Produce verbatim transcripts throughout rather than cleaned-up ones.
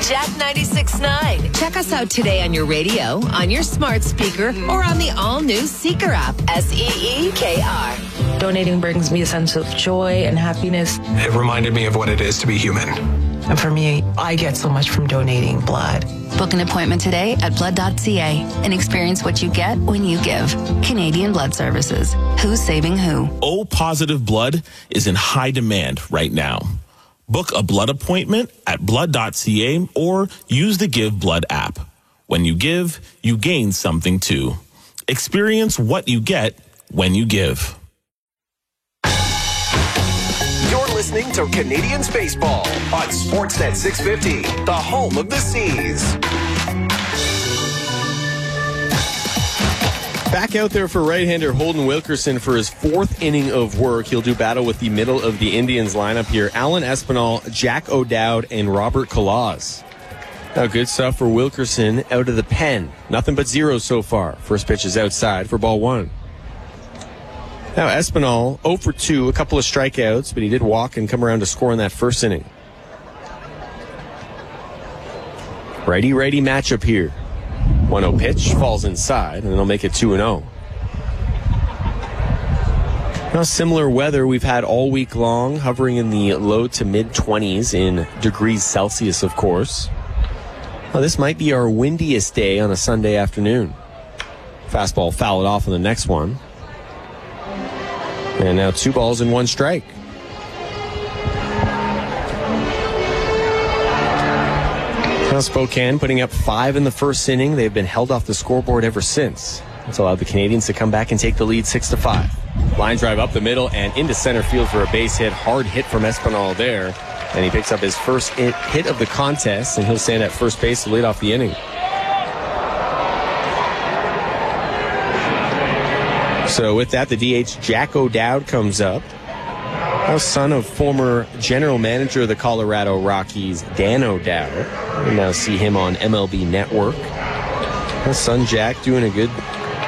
Jack ninety-six point nine. Check us out today on your radio, on your smart speaker, or on the all-new Seeker app. S E E K R. Donating brings me a sense of joy and happiness. It reminded me of what it is to be human. And for me, I get so much from donating blood. Book an appointment today at blood dot c a and experience what you get when you give. Canadian Blood Services. Who's saving who? O-positive blood is in high demand right now. Book a blood appointment at blood dot c a or use the Give Blood app. When you give, you gain something too. Experience what you get when you give. You're listening to Canadians Baseball on Sportsnet six fifty, the home of the Seas. Back out there for right-hander Holden Wilkerson for his fourth inning of work. He'll do battle with the middle of the Indians lineup here. Alan Espinal, Jack O'Dowd, and Robert Colaz. Now, good stuff for Wilkerson out of the pen. Nothing but zeros so far. First pitch is outside for ball one. Now, Espinal, oh for two, a couple of strikeouts, but he did walk and come around to score in that first inning. Righty-righty matchup here. one oh pitch, falls inside, and they'll make it two and oh. Now, similar weather we've had all week long, hovering in the low to mid-twenties in degrees Celsius, of course. Now, this might be our windiest day on a Sunday afternoon. Fastball fouled off on the next one. And now two balls and one strike. Now Spokane putting up five in the first inning. They've been held off the scoreboard ever since. It's allowed the Canadians to come back and take the lead six to five. Line drive up the middle and into center field for a base hit. Hard hit from Espinal there. And he picks up his first hit of the contest, and he'll stand at first base to lead off the inning. So with that, the D H, Jack O'Dowd, comes up. Now, son of former general manager of the Colorado Rockies, Dan O'Dowd. We now see him on M L B Network. Now, son Jack doing a good,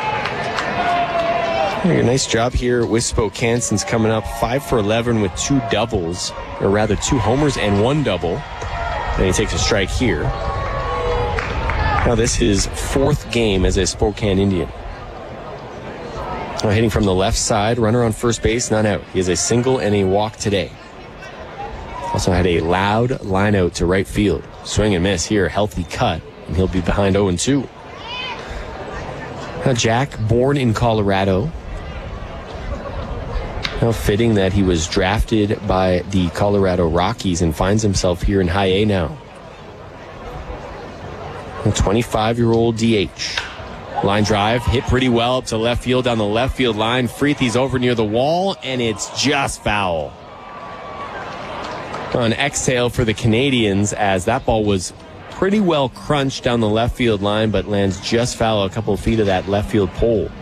a nice job here with Spokane since coming up five for eleven with two doubles, or rather two homers and one double. Then he takes a strike here. Now this is fourth game as a Spokane Indian. Now hitting from the left side, runner on first base, not out. He has a single and a walk today. Also had a loud line out to right field. Swing and miss here, healthy cut, and he'll be behind oh and two. Now Jack, born in Colorado. Now fitting that he was drafted by the Colorado Rockies and finds himself here in High A now. A twenty-five-year-old D H. Line drive, hit pretty well up to left field down the left field line. Freethy's over near the wall, and it's just foul. An exhale for the Canadians as that ball was pretty well crunched down the left field line, but lands just foul a couple of feet of that left field pole.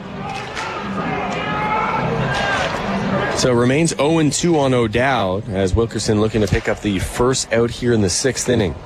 So it remains oh and two on O'Dowd as Wilkerson looking to pick up the first out here in the sixth inning.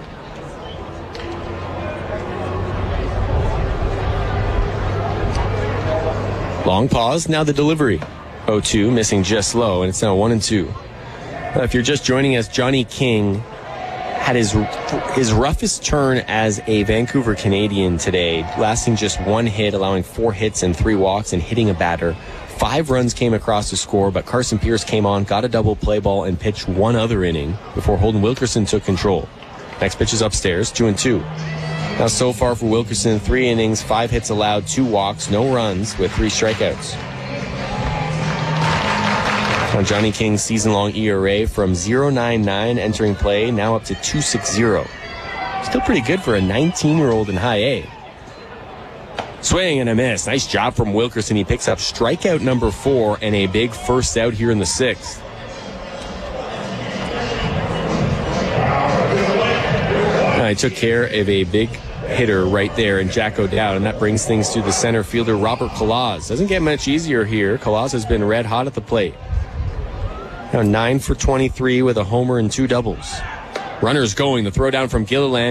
Long pause, now the delivery. oh two, missing just low, and it's now one and two. Uh, if you're just joining us, Johnny King had his his roughest turn as a Vancouver Canadian today, lasting just one hit, allowing four hits and three walks, and hitting a batter. Five runs came across the score, but Carson Pierce came on, got a double play ball, and pitched one other inning before Holden Wilkerson took control. Next pitch is upstairs, two and two. Now, so far for Wilkerson, three innings, five hits allowed, two walks, no runs, with three strikeouts. Now, Johnny King's season-long E R A from oh point nine nine entering play, now up to two point six oh. Still pretty good for a nineteen-year-old in High A. Swing and a miss. Nice job from Wilkerson. He picks up strikeout number four and a big first out here in the sixth. I took care of a big hitter right there in Jack O'Dowd, and that brings things to the center fielder, Robert Colaz. Doesn't get much easier here. Colaz has been red hot at the plate. Now nine for twenty-three with a homer and two doubles. Runners going. The throw down from Gilliland.